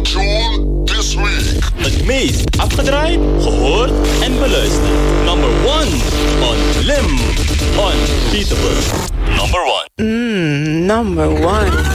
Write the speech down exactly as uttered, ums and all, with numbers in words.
tune this week. Het meest afgedraaid, gehoord en beluisterd. Number one on Lim on Peterborough. Number one. Mmm, number one.